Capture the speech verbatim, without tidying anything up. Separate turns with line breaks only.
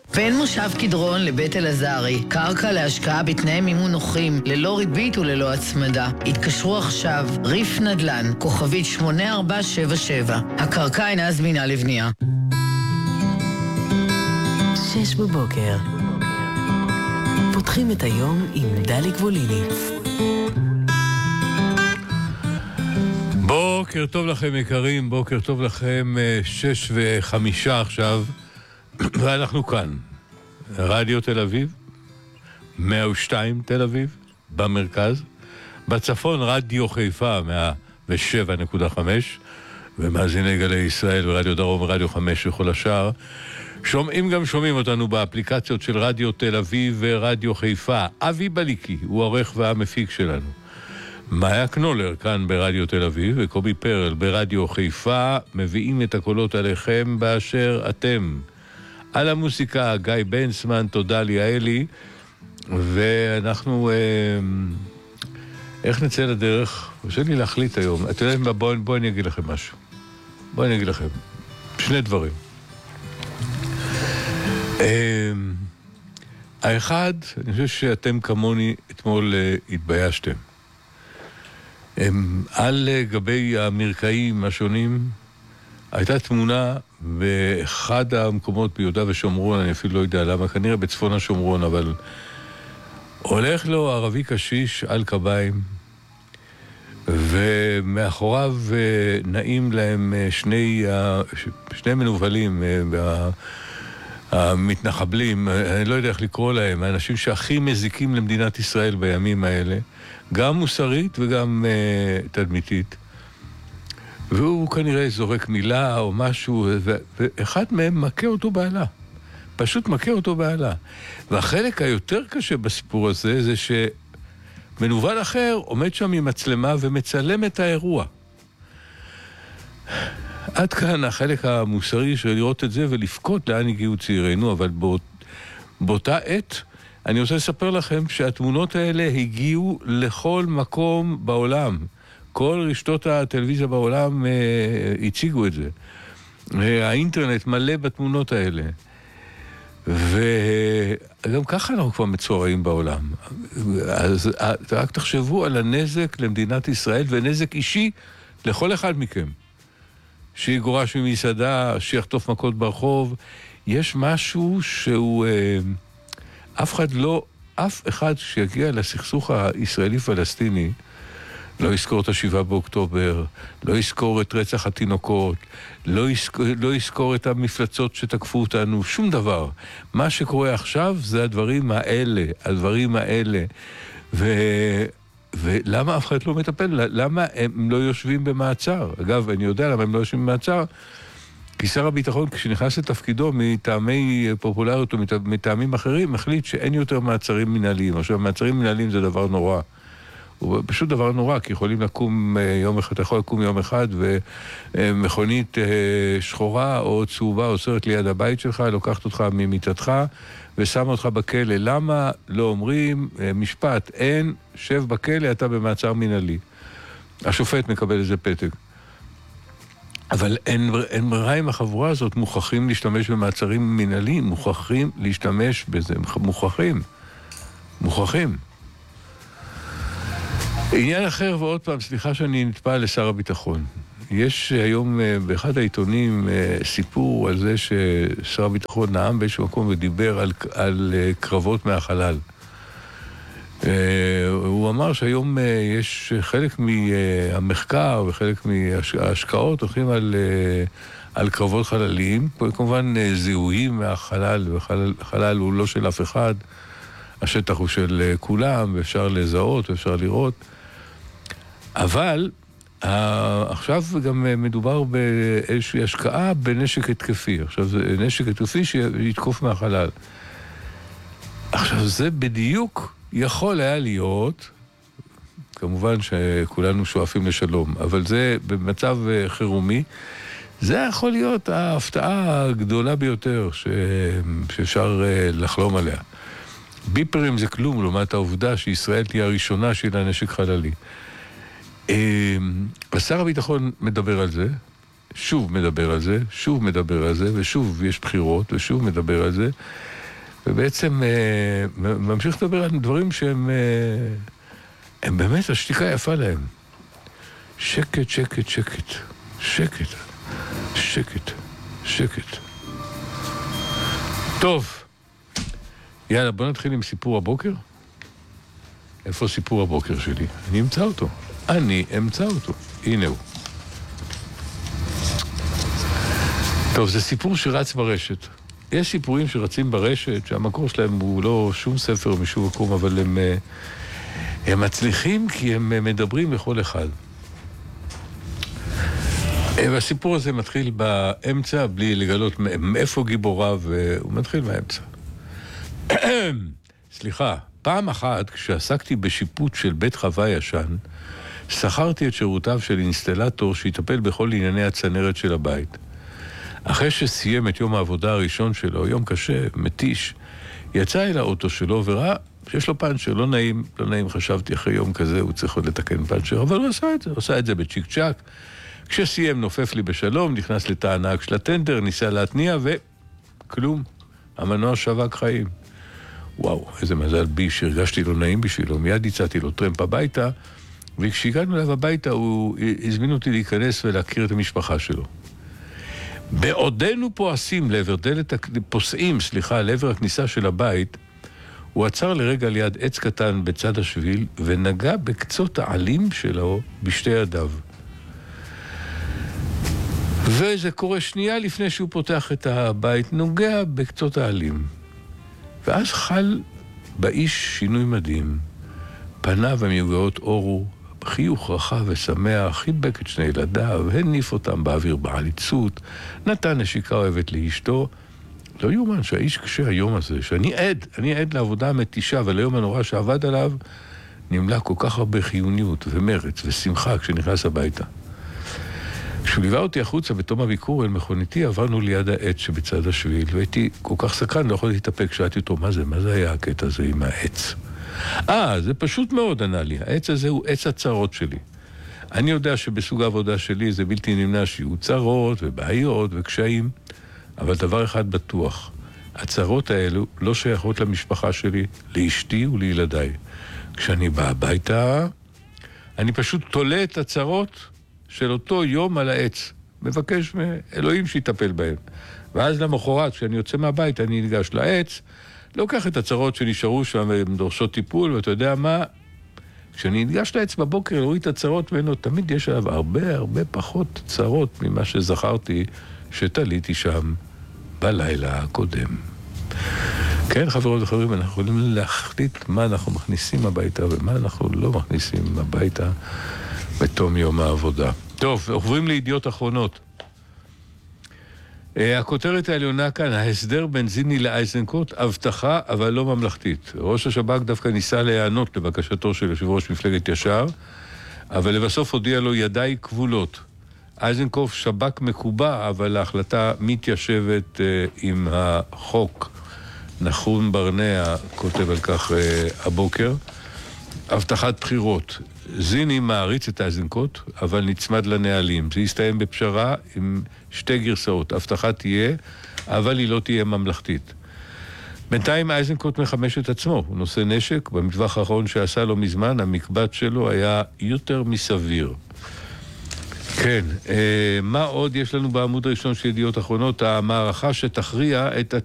בין מושב קדרון לבית אלעזרי, קרקע להשקעה בתנאי מימון נוחים, ללא ריבית וללא הצמדה. התקשרו עכשיו, ריף נדל"ן, כוכבית שמונה ארבע שבע שבע. הקרקע אינה זמינה לבנייה.
שש בבוקר. פותחים את היום עם דלי גבוליניץ.
בוקר טוב לכם יקרים, בוקר טוב לכם, שש וחמישה עכשיו, ואנחנו כאן, רדיו תל אביב, מאה ושתיים תל אביב, במרכז, בצפון רדיו חיפה, מאה ושבע נקודה חמש, ומאזיני גלי ישראל ורדיו דרום ורדיו חמש וכל השאר, שומעים גם שומעים אותנו באפליקציות של רדיו תל אביב ורדיו חיפה. אבי בליקי הוא העורך והמפיק שלנו. מאיה קנולר כאן ברדיו תל אביב וקובי פרל ברדיו חיפה מביאים את הקולות עליכם באשר אתם. על המוסיקה גיא בנסמן, תודה ליאלי, ואנחנו אה, איך נצא לדרך? קשה לי להחליט היום. אתם יודעים מה? בואו בוא אני אגיד לכם משהו. בואו אני אגיד לכם שני דברים. אה, האחד, אני חושב שאתם כמוני אתמול אה, התביישתם. על גבי המרקעים השונים הייתה תמונה באחד המקומות ביהודה ושומרון, אני אפילו לא יודע למה, כנראה בצפון השומרון, אבל הולך לו ערבי קשיש על קביים, ומאחוריו נעים להם שני, שני מנובלים, המתנחבלים, אני לא יודע איך לקרוא להם, האנשים שהכי מזיקים למדינת ישראל בימים האלה, גם מוסרית וגם uh, תדמיתית. והוא כנראה זורק מילה או משהו, ו- ואחד מהם מכה אותו בעלה. פשוט מכה אותו בעלה. והחלק היותר קשה בסיפור הזה, זה שמנוול אחר עומד שם עם מצלמה ומצלם את האירוע. עד כאן החלק המוסרי של לראות את זה ולפקות לאן הגיעו צעירינו, אבל באות, באותה עת, אני רוצה לספר לכם שהתמונות האלה הגיעו לכל מקום בעולם. כל רשתות הטלוויזיה בעולם אה, הציגו את זה. האינטרנט מלא בתמונות האלה. וגם ככה אנחנו כבר מצורעים בעולם. אז רק תחשבו על הנזק למדינת ישראל, ונזק אישי לכל אחד מכם. שיגורש ממסעדה, שיחטוף מכות ברחוב. יש משהו שהוא... אה, אף אחד לא, אף אחד שיגיע לסכסוך הישראלי-פלסטיני, לא יזכור את השבעה באוקטובר, לא יזכור את רצח התינוקות, לא יזכור, לא יזכור את המפלצות שתקפו אותנו, שום דבר. מה שקורה עכשיו זה הדברים האלה, הדברים האלה. ו... ולמה אף אחד לא מטפל? למה הם לא יושבים במעצר? אגב, אני יודע למה הם לא יושבים במעצר, כי שר הביטחון, כשנכנס לתפקידו מטעמי פופולריות ומטעמים אחרים, החליט שאין יותר מעצרים מנהליים. עכשיו, מעצרים מנהליים זה דבר נורא. הוא פשוט דבר נורא, כי יכולים לקום יום אחד, אתה יכול לקום יום אחד, ומכונית שחורה או צהובה עוצרת ליד הבית שלך, לוקחת אותך ממיטתך, ושמה אותך בכלא. למה לא אומרים משפט, אין, שב בכלא, אתה במעצר מנהלי. השופט מקבל איזה פתק. אבל אין, אין ברירה עם החבורה הזאת, מוכרחים להשתמש במעצרים מנהליים, מוכרחים להשתמש בזה, מוכרחים, מוכרחים. עניין אחר, ועוד פעם, סליחה שאני נטפל לשר הביטחון. יש היום באחד העיתונים סיפור על זה ששר הביטחון נאם באיזשהו מקום ודיבר על, על קרבות מהחלל. הוא אמר שהיום יש חלק מהמחקר וחלק מההשקעות הולכים על, על קרבות חלליים, כמובן זיהויים מהחלל, וחלל הוא לא של אף אחד, השטח הוא של כולם, ואפשר לזהות ואפשר לראות, אבל עכשיו גם מדובר באיזושהי השקעה בנשק התקפי. עכשיו זה נשק התקפי שיתקוף מהחלל. עכשיו זה בדיוק יכול היה להיות, כמובן שכולנו שואפים לשלום, אבל זה במצב חירומי, זה יכול להיות ההפתעה הגדולה ביותר ש... שאפשר לחלום עליה. ביפרים זה כלום, לעומת העובדה שישראל תהיה הראשונה של הנשק חללי. שר הביטחון מדבר על זה, שוב מדבר על זה, שוב מדבר על זה, ושוב יש בחירות, ושוב מדבר על זה, ובעצם אה, ממשיך לדבר על דברים שהם אה, הם באמת, השתיקה יפה להם. שקט, שקט, שקט. שקט. שקט. שקט. טוב. יאללה, בוא נתחיל עם סיפור הבוקר. איפה סיפור הבוקר שלי? אני אמצא אותו. אני אמצא אותו. הנה הוא. טוב, זה סיפור שרץ ברשת. יש סיפורים שרצים ברשת, שהמקור שלהם הוא לא שום ספר משום מקום, אבל הם, הם מצליחים כי הם מדברים לכל אחד. והסיפור הזה מתחיל באמצע, בלי לגלות מאיפה גיבוריו, והוא מתחיל מהאמצע. סליחה, פעם אחת כשעסקתי בשיפוט של בית חווה ישן, שכרתי את שירותיו של אינסטלטור שיטפל בכל ענייני הצנרת של הבית. אחרי שסיים את יום העבודה הראשון שלו, יום קשה, מתיש, יצא אל האוטו שלו וראה שיש לו פאנצ'ר, לא נעים, לא נעים, חשבתי אחרי יום כזה הוא צריך עוד לתקן פאנצ'ר, אבל הוא עשה את זה, הוא עשה את זה בצ'יק צ'ק. כשסיים נופף לי בשלום, נכנס לתא הנהג של הטנדר, ניסה להתניע וכלום. המנוע שווק חיים. וואו, איזה מזל בי שהרגשתי לא נעים בשבילו. מיד יצאתי לו טרמפ הביתה, וכשהגענו אליו הביתה הוא הזמין אותי להיכנס ולהכיר את המשפחה שלו. בעודנו פועסים לעבר דלת, פוסעים, סליחה, לעבר הכניסה של הבית, הוא עצר לרגע ליד עץ קטן בצד השביל, ונגע בקצות העלים שלו בשתי ידיו. וזה קורה שנייה לפני שהוא פותח את הבית, נוגע בקצות העלים. ואז חל באיש שינוי מדהים. פניו המיוגעות אורו, חיוך רחב ושמח, חיבק את שני ילדיו, הניף אותם באוויר בעליצות, נתן נשיקה אוהבת לאשתו. לא יאומן שהאיש כשהיום הזה, שאני עד, אני עד לעבודה המתישה וליום הנורא שעבד עליו, נמלא כל כך הרבה חיוניות ומרץ ושמחה כשנכנס הביתה. כשהוא ליווה אותי החוצה בתום הביקור אל מכוניתי, עברנו ליד העץ שבצד השביל, והייתי כל כך סקרן, לא יכולתי להתאפק, שאלתי אותו, מה זה? מה זה היה הקטע הזה עם העץ? אה, זה פשוט מאוד, ענה לי. העץ הזה הוא עץ הצרות שלי. אני יודע שבסוג העבודה שלי זה בלתי נמנע שיהיו צרות ובעיות וקשיים, אבל דבר אחד בטוח, הצרות האלו לא שייכות למשפחה שלי, לאשתי ולילדיי. כשאני בא הביתה, אני פשוט תולה את הצרות של אותו יום על העץ. מבקש מאלוהים שיטפל בהם. ואז למחרת, כשאני יוצא מהבית, אני ניגש לעץ, לוקח את הצרות שנשארו שם והן דורשות טיפול, ואתה יודע מה? כשאני ניגש לעץ בבוקר, להוריד את הצרות ממנו, תמיד יש עליו הרבה הרבה פחות צרות ממה שזכרתי שתליתי שם בלילה הקודם. כן, חברות וחברים, אנחנו יכולים להחליט מה אנחנו מכניסים הביתה ומה אנחנו לא מכניסים הביתה בתום יום העבודה. טוב, עוברים לידיעות אחרונות. הכותרת העליונה כאן, ההסדר בין זיני לאייזנקוט, הבטחה אבל לא ממלכתית. ראש השב"כ דווקא ניסה להיענות לבקשתו של יושב ראש מפלגת ישר, אבל לבסוף הודיע לו ידיי כבולות. אייזנקוט שב"כ מקובע, אבל ההחלטה מתיישבת אה, עם החוק. נחום ברנע כותב על כך אה, הבוקר. הבטחת בחירות. זיני מעריץ את אייזנקוט, אבל נצמד לנהלים. זה יסתיים בפשרה עם שתי גרסאות. הבטחה תהיה, אבל היא לא תהיה ממלכתית. בינתיים אייזנקוט מחמש את עצמו. הוא נושא נשק. במטווח האחרון שעשה לו מזמן, המקבט שלו היה יותר מסביר. כן, מה עוד יש לנו בעמוד הראשון של ידיעות אחרונות? המערכה שתכריע את